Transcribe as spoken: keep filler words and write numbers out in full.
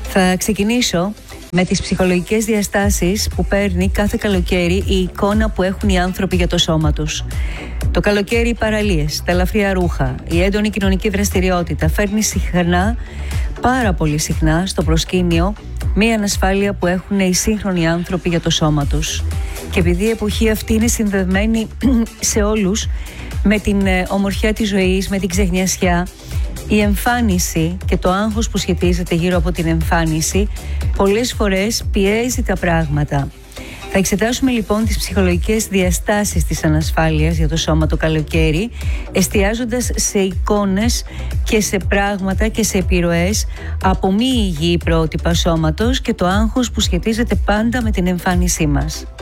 Θα ξεκινήσω με τις ψυχολογικές διαστάσεις που παίρνει κάθε καλοκαίρι η εικόνα που έχουν οι άνθρωποι για το σώμα τους. Το καλοκαίρι οι παραλίες, τα ελαφριά ρούχα, η έντονη κοινωνική δραστηριότητα φέρνει συχνά, πάρα πολύ συχνά στο προσκήνιο μία ανασφάλεια που έχουν οι σύγχρονοι άνθρωποι για το σώμα τους. Και επειδή η εποχή αυτή είναι συνδεδεμένη σε όλους με την ομορφιά της ζωής, με την ξεχνιασιά, η εμφάνιση και το άγχος που σχετίζεται γύρω από την εμφάνιση πολλές φορές πιέζει τα πράγματα. Θα εξετάσουμε λοιπόν τις ψυχολογικές διαστάσεις της ανασφάλειας για το σώμα το καλοκαίρι, εστιάζοντας σε εικόνες και σε πράγματα και σε επιρροές από μη υγιή πρότυπα σώματος και το άγχος που σχετίζεται πάντα με την εμφάνισή μας.